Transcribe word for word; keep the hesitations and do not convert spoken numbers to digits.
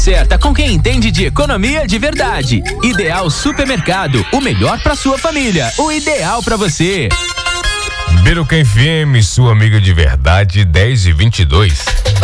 Certa com quem entende de economia de verdade. Ideal Supermercado, o melhor para sua família, o ideal para você. Biruca F M, sua amiga de verdade, dez e vinte e dois.